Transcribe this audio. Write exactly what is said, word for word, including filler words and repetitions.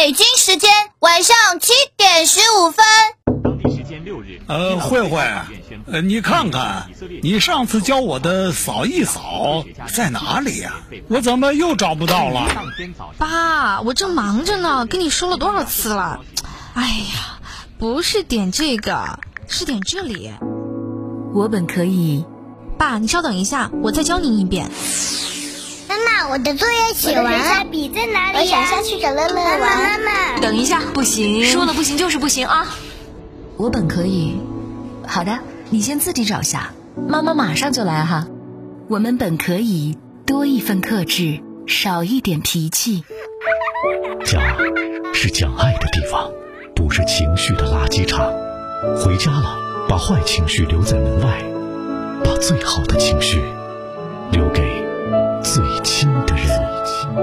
北京时间晚上七点十五分。 当地时间六日， 呃，慧慧，呃，你看看，你上次教我的扫一扫在哪里呀、啊？我怎么又找不到了？ 爸，我正忙着呢，跟你说了多少次了？哎呀，不是点这个，是点这里。 我本可以。 爸，你稍等一下，我再教你一遍。 妈妈，我的作业写完了。我的笔在哪里、啊？我想下去找乐乐玩。妈妈，妈妈， 等一下，不行， 说了不行就是不行啊！ 我本可以。好的，你先自己找下，妈妈马上就来哈。我们本可以多一份克制，少一点脾气。 家是讲爱的地方，不是情绪的垃圾场。回家了，把坏情绪留在门外，把最好的情绪留给最亲的人。